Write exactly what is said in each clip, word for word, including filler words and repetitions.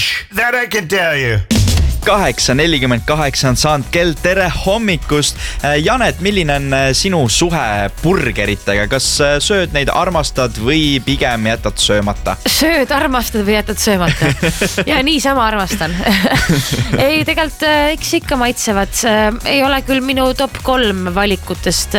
age, that I can tell you. kaheksa nelikümmend kaheksa on saanud kell, tere hommikust. Janet, milline on sinu suhe burgeritega? Kas sööd neid, armastad või pigem jätad söömata? Sööd, armastad või jätad söömata? Ja niisama armastan. Ei, tegelikult eks ikka maitsevad. Ei ole küll minu top kolm valikutest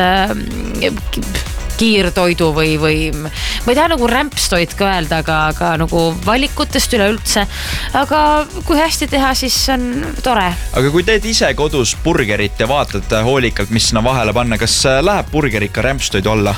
kiirtoidu või, või ma ei taha nagu rämpstoid ka öelda, aga, aga nagu valikutest üleüldse. Aga kui hästi teha, siis on tore. Aga kui teed ise kodus burgerit ja vaatad hoolikalt, mis sinna vahele panna, kas läheb burger ikka rämpstoidu alla?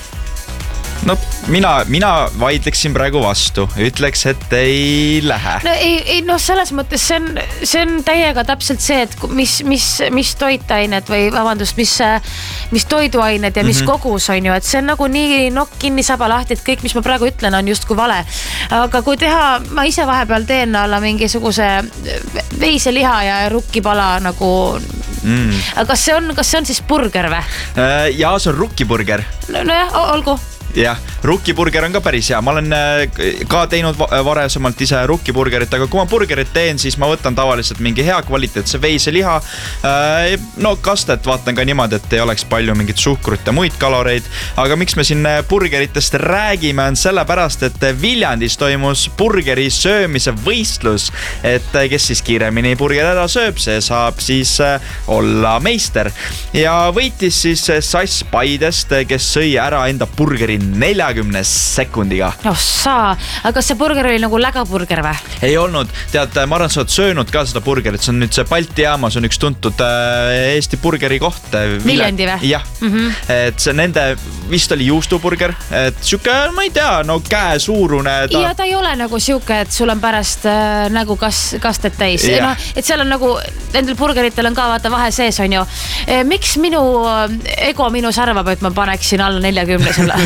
No mina, mina vaidleksin praegu vastu. Ütleks, et ei lähe. No, ei, ei, no selles mõttes see on, see on täiega täpselt see, et mis, mis, mis toitained või vabandust, mis, mis toiduained ja mis mm-hmm. kogus on ju, et see on nagu nii nokk kinni saba lahti, et kõik, mis ma praegu ütlen, on just kui vale. Aga kui teha, ma ise vahepeal teen alla mingisuguse veiseliha ja rukkipala nagu mm. Aga kas see on, kas see on siis burger või? Ja see on rukkiburger. No, no jah, olgu. Jah, rukkiburger on ka päris hea. Ma olen ka teinud varesemalt ise rukkiburgerit, aga kui ma burgerit teen, siis ma võtan tavaliselt mingi hea kvaliteetse veiseliha. No kastet vaatan ka niimoodi, et ei oleks palju mingit suhkrut ja muid kaloreid. Aga miks me siin burgeritest räägime, on sellepärast, et Viljandis toimus burgeri söömise võistlus. Et kes siis kiiremini burger ära sööb, see saab siis olla meister. Ja võitis siis Sass Paidest, kes sõi ära enda burgeri neljakümne sekundiga. Oh saa, aga kas see burger oli nagu lägaburger või? Ei olnud. Tead, ma arvan, sa oled söönud ka seda burgerit. See on nüüd see Balti jaamas on üks tuntud Eesti burgeri koht. Viljandi või? Jah. Mm-hmm. Et see nende vist oli juustuburger. Et siuke, ma ei tea, no käe suurune. Ta... Ja ta ei ole nagu siuke, et sul on pärast äh, nagu kas, kastet täis. No, et seal on nagu, nendel burgeritel on ka vaata vahe sees on ju. E, miks minu ego minus arvab, et ma paneksin alla neljakümne selle?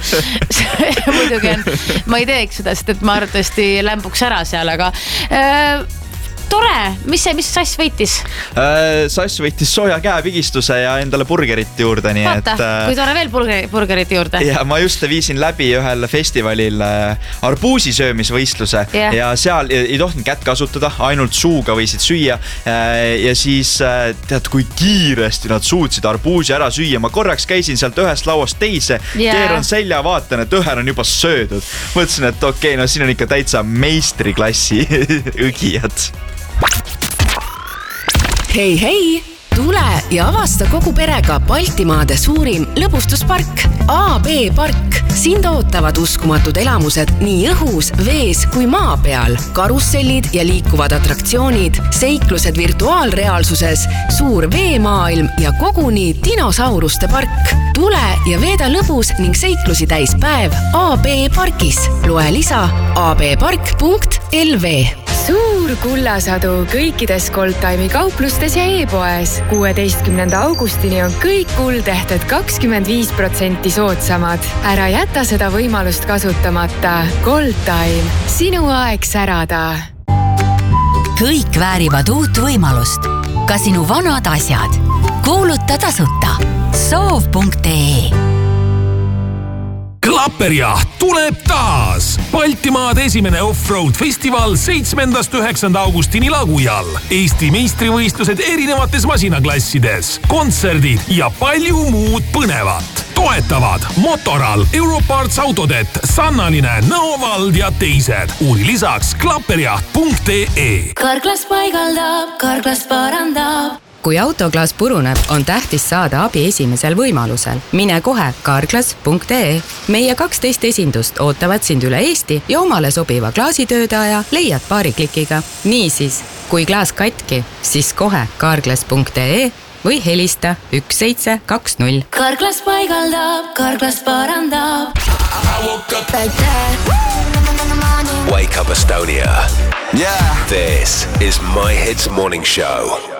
Muidugi on, ma ei teeks seda, sest et ma arvatavasti lämbuks ära seal, aga äh, tore, mis see, mis Sass võitis? Äh, Sass võitis sooja käepigistuse ja endale burgerit juurde. Nii Vaata, et, äh, kui tore veel burgeri, burgerit juurde. Ja ma just viisin läbi ühel festivalil äh, arbuusi söömisvõistluse yeah. Ja seal ei tohtinud kätt kasutada, ainult suuga võisid süüa äh, ja siis äh, tead, kui kiiresti nad suutsid arbuusi ära süüa. Ma korraks käisin sealt ühest lauast teise, yeah. Keeran selja, vaatan, et üher on juba söödud. Mõtlesin, et okei, okay, no siin on ikka täitsa meistriklassi õgijad. Hei, hei! Tule ja avasta kogu perega Baltimaade suurim lõbustuspark A B Park. Sind ootavad uskumatud elamused nii õhus, vees kui maa peal. Karussellid ja liikuvad atraktsioonid, seiklused virtuaalreaalsuses, suur veemaailm ja koguni dinosauruste park. Tule ja veeda lõbus ning seiklusi täis päev A B Parkis. Loe lisa a b park punkt l v. Suur kullasadu kõikides Goldtime'i kauplustes ja e-poes. kuueteistkümnenda augustini on kõik kuldehted kakskümmend viis protsenti soodsamad. Ära jäta seda võimalust kasutamata. Goldtime. Sinu aeg särada. Kõik väärivad uut võimalust. Ka sinu vanad asjad. Kuuluta tasuta. soov punkt ee. Klapperjaht tuleb taas! Baltimaade esimene off-road festival seitsmendast üheksanda augustini Lagujal. Eesti meistrivõistlused erinevates masinaklassides, kontserdid ja palju muud põnevat. Toetavad Motoral, Europarts Autodet, Sannaline, Nõovald ja teised. Uuri lisaks klapperjaht punkt ee. Karklas paigaldab, karklas parandab. Kui autoklaas puruneb, on tähtis saada abi esimesel võimalusel. Mine kohe karklas punkt ee. Meie kaksteist esindust ootavad sind üle Eesti ja omale sobiva klaasitöödaja leiad paari klikiga. Niisiis, kui klaas katki, siis kohe karklas punkt ee või helista üks seitse kaks null. Karklas paigaldab, karklas parandab. Wake up Estonia. Yeah. This is My Hits Morning Show.